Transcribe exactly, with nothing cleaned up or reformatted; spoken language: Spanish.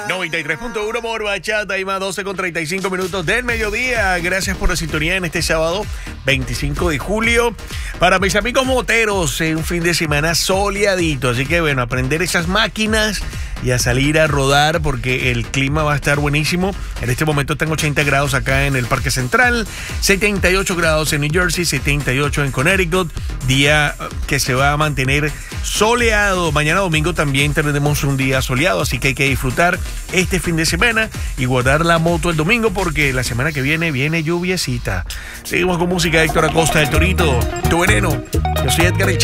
noventa y tres punto uno por Bachata y más doce con treinta y cinco minutos del mediodía. Gracias por la sintonía en este sábado veinticinco de julio. Para mis amigos moteros, eh, un fin de semana soleadito. Así que bueno, aprender esas máquinas y a salir a rodar porque el clima va a estar buenísimo. En este momento están ochenta grados acá en el Parque Central, setenta y ocho grados en New Jersey, setenta y ocho en Connecticut. Día que se va a mantener soleado. Mañana domingo también tendremos un día soleado, así que hay que disfrutar este fin de semana y guardar la moto el domingo porque la semana que viene viene lluviecita. Seguimos con música de Héctor Acosta, El Torito, Tu Veneno. Yo soy Edgar